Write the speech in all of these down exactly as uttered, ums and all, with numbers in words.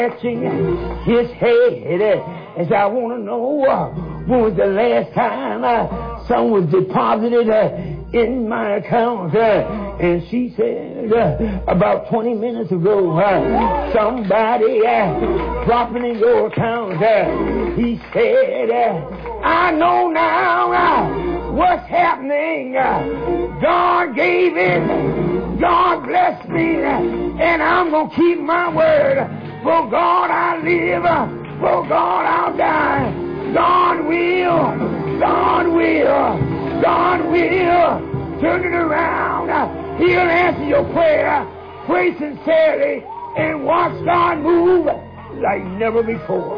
scratching his head and said, I want to know uh, when was the last time uh, some was deposited uh, in my account. Uh, and she said, uh, about twenty minutes ago, uh, somebody uh, dropping in your account. Uh, he said, uh, I know now uh, what's happening. Uh, God gave it. God blessed me. Uh, and I'm going to keep my word. For God I live, for God I'll die. God will, God will, God will turn it around. He'll answer your prayer. Pray sincerely and watch God move like never before.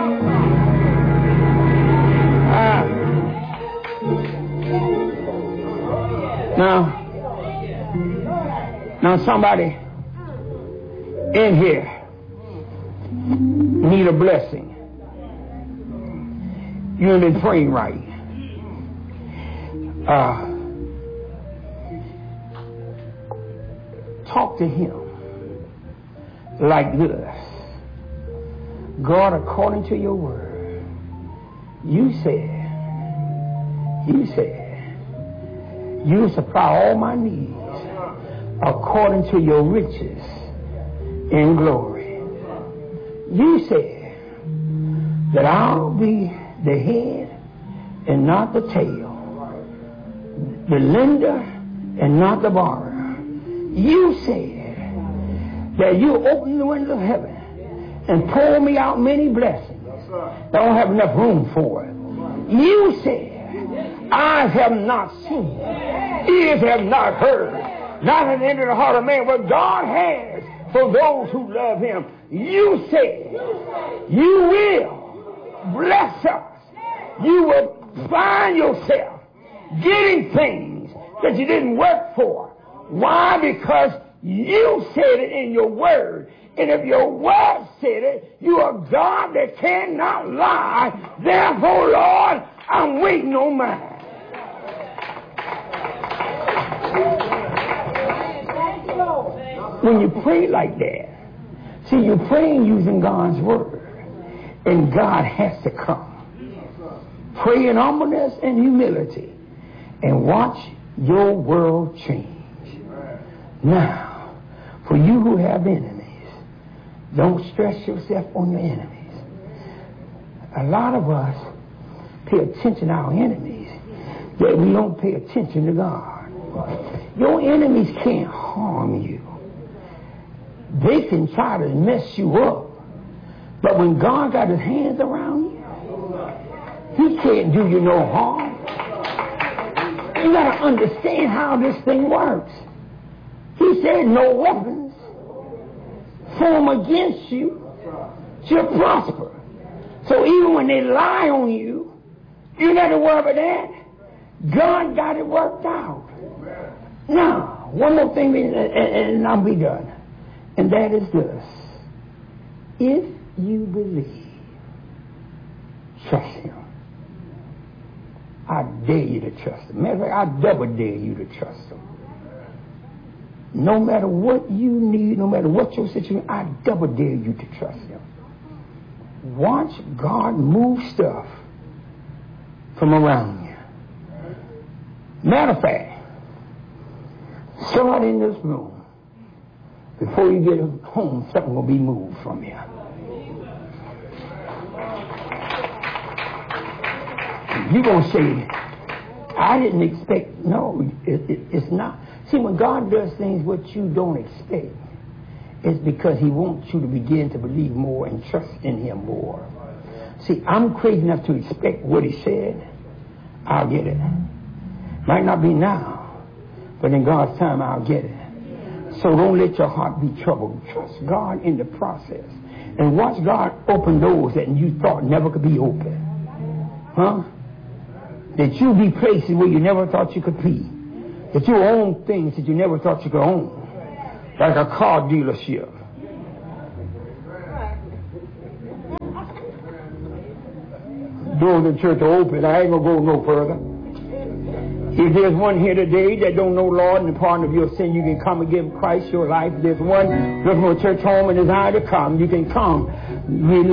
Uh, now, now somebody in here need a blessing. You ain't been praying right. Uh, talk to him like this. God, according to your word, you said, you said, you supply all my needs according to your riches in glory. You said that I'll be the head and not the tail, the lender and not the borrower. You said that you open the window of heaven and pour me out many blessings. I don't have enough room for it. You said, eyes have not seen, ears have not heard, not an end of the heart of man, but God has for those who love him. You said you will bless us. You will find yourself getting things that you didn't work for. Why? Because you said it in your word. And if your word said it, you are God that cannot lie. Therefore, Lord, I'm waiting on mine. When you pray like that, see, you're praying using God's word, and God has to come. Pray in humbleness and humility, and watch your world change. Now, for you who have enemies, don't stress yourself on your enemies. A lot of us pay attention to our enemies, that we don't pay attention to God. Your enemies can't harm you. They can try to mess you up. But when God got his hands around you, he can't do you no harm. You got to understand how this thing works. He said no weapons formed against you shall prosper. So even when they lie on you, you got to worry about that. God got it worked out. Now, one more thing, and I'll be done. And that is this. If you believe, trust him. I dare you to trust him. Matter of fact, I double dare you to trust him. No matter what you need, no matter what your situation, I double dare you to trust him. Watch God move stuff from around you. Matter of fact, somebody in this room, before you get home, something will be moved from you. You're going to say, I didn't expect. No, it, it, it's not. See, when God does things what you don't expect, it's because he wants you to begin to believe more and trust in him more. See, I'm crazy enough to expect what he said. I'll get it. Might not be now, but in God's time, I'll get it. So don't let your heart be troubled. Trust God in the process. And watch God open doors that you thought never could be open. Huh? That you be places where you never thought you could be. That you own things that you never thought you could own. Like a car dealership. Doors of the church are open. I ain't going to go no further. If there's one here today that don't know Lord and the pardon of your sin, you can come and give Christ your life. If there's one looking for a church home and desire to come, you can come. We